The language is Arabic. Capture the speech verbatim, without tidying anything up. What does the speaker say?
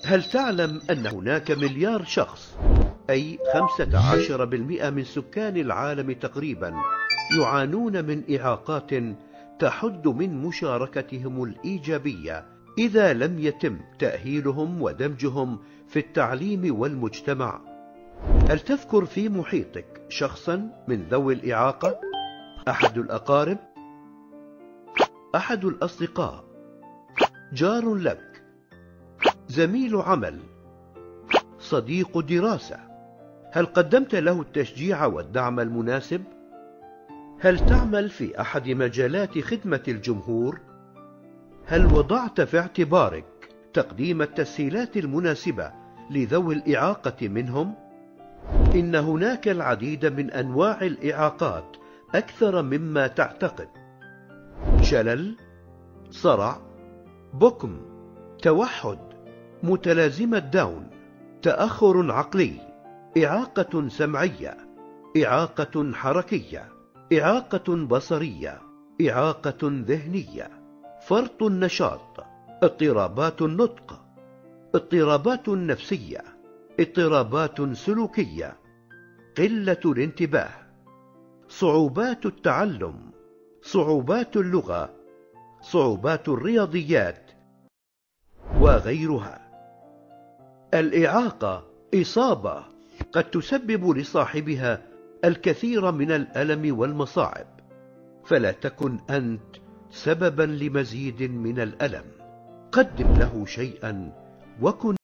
هل تعلم أن هناك مليار شخص، أي خمسة عشر بالمئة من سكان العالم تقريبا، يعانون من إعاقات تحد من مشاركتهم الإيجابية إذا لم يتم تأهيلهم ودمجهم في التعليم والمجتمع؟ هل تذكر في محيطك شخصا من ذوي الإعاقة؟ أحد الأقارب؟ أحد الأصدقاء؟ جار لك؟ زميل عمل؟ صديق دراسة؟ هل قدمت له التشجيع والدعم المناسب؟ هل تعمل في أحد مجالات خدمة الجمهور؟ هل وضعت في اعتبارك تقديم التسهيلات المناسبة لذوي الإعاقة منهم؟ إن هناك العديد من أنواع الإعاقات أكثر مما تعتقد: شلل، صرع، بكم، توحد، متلازمة داون، تأخر عقلي، إعاقة سمعية، إعاقة حركية، إعاقة بصرية، إعاقة ذهنية، فرط النشاط، اضطرابات النطق، اضطرابات نفسية، اضطرابات سلوكية، قلة الانتباه، صعوبات التعلم، صعوبات اللغة، صعوبات الرياضيات، وغيرها. الإعاقة إصابة قد تسبب لصاحبها الكثير من الألم والمصاعب، فلا تكن أنت سببا لمزيد من الألم. قدم له شيئا وكن